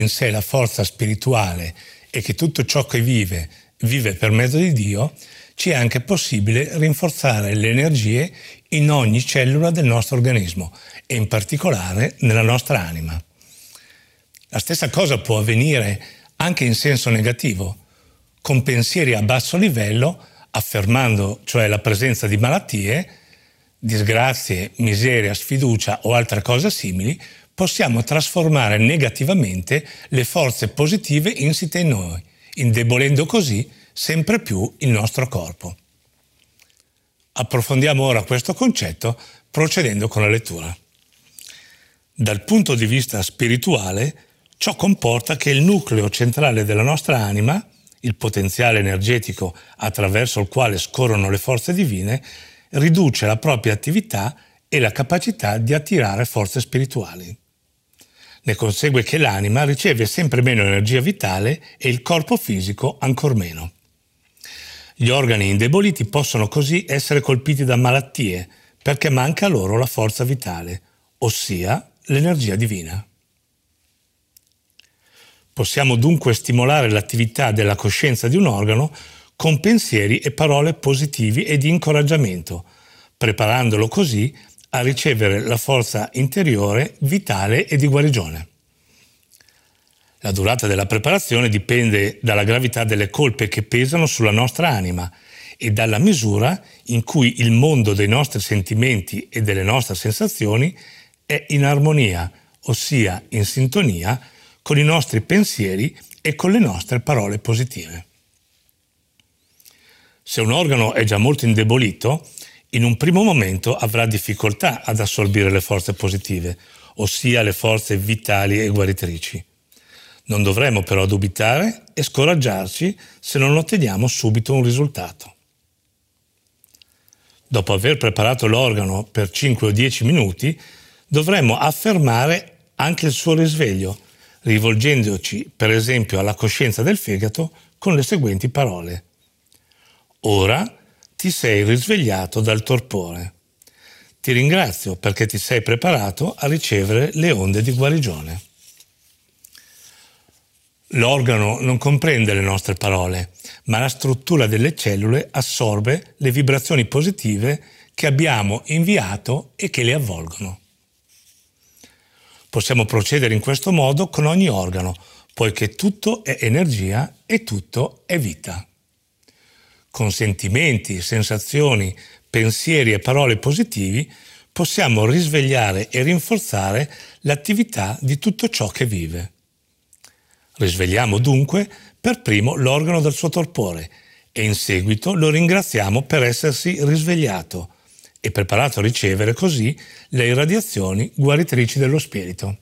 in sé la forza spirituale e che tutto ciò che vive per mezzo di Dio, ci è anche possibile rinforzare le energie in ogni cellula del nostro organismo e in particolare nella nostra anima. La stessa cosa può avvenire anche in senso negativo, con pensieri a basso livello, affermando cioè la presenza di malattie, disgrazie, miseria, sfiducia o altre cose simili, possiamo trasformare negativamente le forze positive insite in noi, indebolendo così sempre più il nostro corpo. Approfondiamo ora questo concetto procedendo con la lettura. Dal punto di vista spirituale, ciò comporta che il nucleo centrale della nostra anima, il potenziale energetico attraverso il quale scorrono le forze divine, riduce la propria attività e la capacità di attirare forze spirituali. Ne consegue che l'anima riceve sempre meno energia vitale e il corpo fisico ancor meno. Gli organi indeboliti possono così essere colpiti da malattie perché manca loro la forza vitale, ossia l'energia divina. Possiamo dunque stimolare l'attività della coscienza di un organo con pensieri e parole positivi e di incoraggiamento, preparandolo così a ricevere la forza interiore, vitale e di guarigione. La durata della preparazione dipende dalla gravità delle colpe che pesano sulla nostra anima e dalla misura in cui il mondo dei nostri sentimenti e delle nostre sensazioni è in armonia, ossia in sintonia con i nostri pensieri e con le nostre parole positive. Se un organo è già molto indebolito, in un primo momento avrà difficoltà ad assorbire le forze positive, ossia le forze vitali e guaritrici. Non dovremo però dubitare e scoraggiarci se non otteniamo subito un risultato. Dopo aver preparato l'organo per 5 o 10 minuti, dovremo affermare anche il suo risveglio, rivolgendoci per esempio alla coscienza del fegato con le seguenti parole. Ora ti sei risvegliato dal torpore. Ti ringrazio perché ti sei preparato a ricevere le onde di guarigione. L'organo non comprende le nostre parole, ma la struttura delle cellule assorbe le vibrazioni positive che abbiamo inviato e che le avvolgono. Possiamo procedere in questo modo con ogni organo, poiché tutto è energia e tutto è vita. Con sentimenti, sensazioni, pensieri e parole positivi possiamo risvegliare e rinforzare l'attività di tutto ciò che vive. Risvegliamo dunque per primo l'organo dal suo torpore e in seguito lo ringraziamo per essersi risvegliato e preparato a ricevere così le irradiazioni guaritrici dello spirito.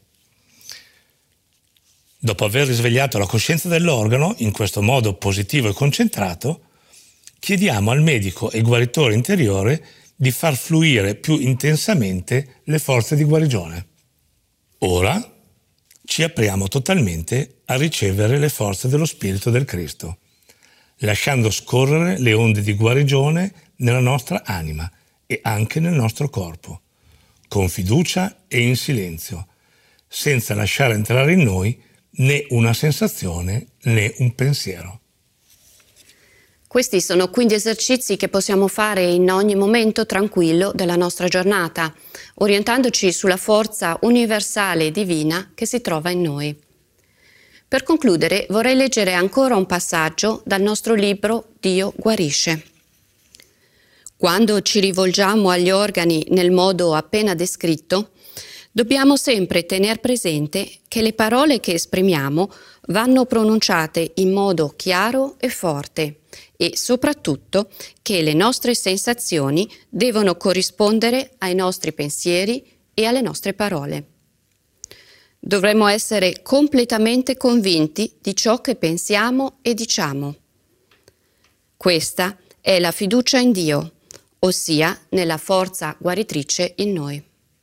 Dopo aver risvegliato la coscienza dell'organo, in questo modo positivo e concentrato, chiediamo al medico e guaritore interiore di far fluire più intensamente le forze di guarigione. Ora ci apriamo totalmente a ricevere le forze dello Spirito del Cristo, lasciando scorrere le onde di guarigione nella nostra anima e anche nel nostro corpo, con fiducia e in silenzio, senza lasciare entrare in noi né una sensazione né un pensiero. Questi sono quindi esercizi che possiamo fare in ogni momento tranquillo della nostra giornata, orientandoci sulla forza universale e divina che si trova in noi. Per concludere, vorrei leggere ancora un passaggio dal nostro libro Dio guarisce. Quando ci rivolgiamo agli organi nel modo appena descritto, dobbiamo sempre tener presente che le parole che esprimiamo vanno pronunciate in modo chiaro e forte e soprattutto che le nostre sensazioni devono corrispondere ai nostri pensieri e alle nostre parole. Dovremmo essere completamente convinti di ciò che pensiamo e diciamo. Questa è la fiducia in Dio, ossia nella forza guaritrice in noi.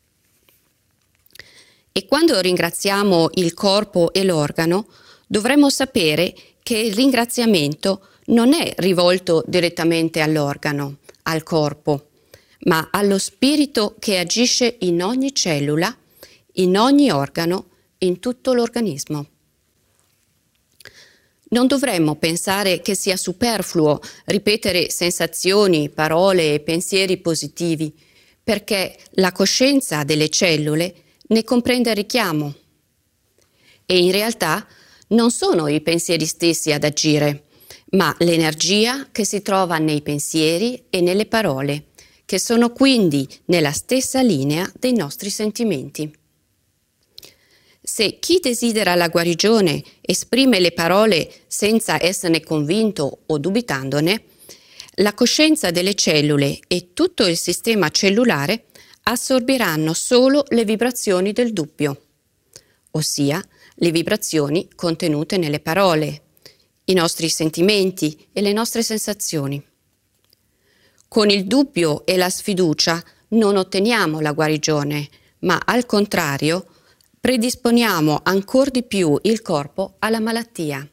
E quando ringraziamo il corpo e l'organo, dovremmo sapere che il ringraziamento non è rivolto direttamente all'organo, al corpo, ma allo spirito che agisce in ogni cellula, in ogni organo, in tutto l'organismo. Non dovremmo pensare che sia superfluo ripetere sensazioni, parole e pensieri positivi, perché la coscienza delle cellule ne comprende il richiamo. E in realtà non sono i pensieri stessi ad agire, ma l'energia che si trova nei pensieri e nelle parole, che sono quindi nella stessa linea dei nostri sentimenti. Se chi desidera la guarigione esprime le parole senza esserne convinto o dubitandone, la coscienza delle cellule e tutto il sistema cellulare assorbiranno solo le vibrazioni del dubbio, ossia le vibrazioni contenute nelle parole, i nostri sentimenti e le nostre sensazioni. Con il dubbio e la sfiducia non otteniamo la guarigione, ma al contrario predisponiamo ancor di più il corpo alla malattia.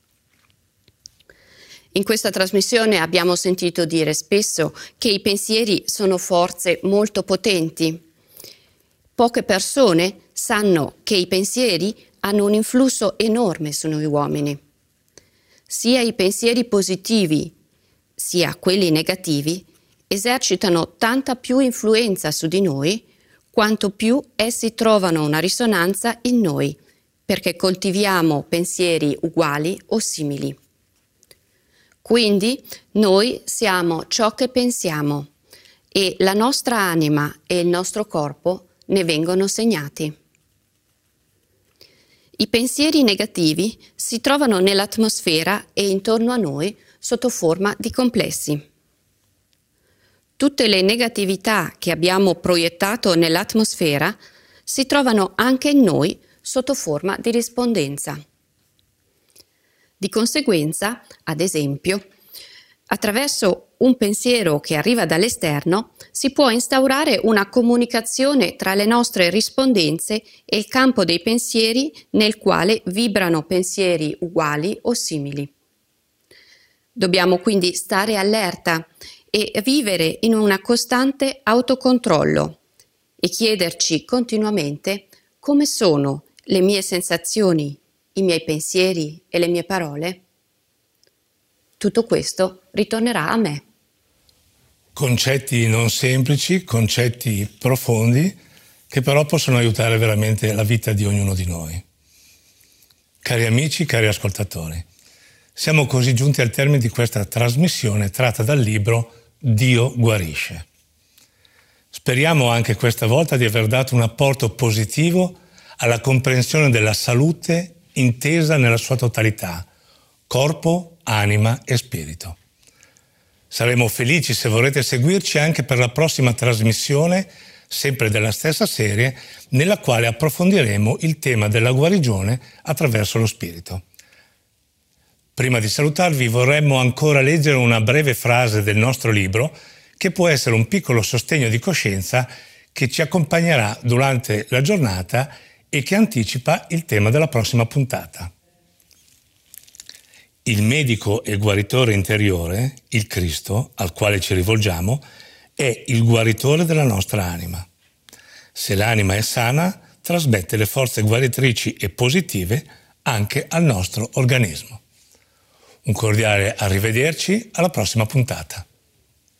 In questa trasmissione abbiamo sentito dire spesso che i pensieri sono forze molto potenti. Poche persone sanno che i pensieri hanno un influsso enorme su noi uomini. Sia i pensieri positivi, sia quelli negativi, esercitano tanta più influenza su di noi quanto più essi trovano una risonanza in noi, perché coltiviamo pensieri uguali o simili. Quindi noi siamo ciò che pensiamo e la nostra anima e il nostro corpo ne vengono segnati. I pensieri negativi si trovano nell'atmosfera e intorno a noi sotto forma di complessi. Tutte le negatività che abbiamo proiettato nell'atmosfera si trovano anche in noi sotto forma di rispondenza. Di conseguenza, ad esempio, attraverso un pensiero che arriva dall'esterno si può instaurare una comunicazione tra le nostre rispondenze e il campo dei pensieri nel quale vibrano pensieri uguali o simili. Dobbiamo quindi stare allerta e vivere in un costante autocontrollo e chiederci continuamente come sono le mie sensazioni, i miei pensieri e le mie parole. Tutto questo ritornerà a me. Concetti non semplici, concetti profondi, che però possono aiutare veramente la vita di ognuno di noi. Cari amici, cari ascoltatori, siamo così giunti al termine di questa trasmissione tratta dal libro Dio guarisce. Speriamo anche questa volta di aver dato un apporto positivo alla comprensione della salute intesa nella sua totalità, corpo, anima e spirito. Saremo felici se vorrete seguirci anche per la prossima trasmissione, sempre della stessa serie, nella quale approfondiremo il tema della guarigione attraverso lo spirito. Prima di salutarvi vorremmo ancora leggere una breve frase del nostro libro che può essere un piccolo sostegno di coscienza che ci accompagnerà durante la giornata e che anticipa il tema della prossima puntata. Il medico e guaritore interiore, il Cristo, al quale ci rivolgiamo, è il guaritore della nostra anima. Se l'anima è sana, trasmette le forze guaritrici e positive anche al nostro organismo. Un cordiale arrivederci alla prossima puntata.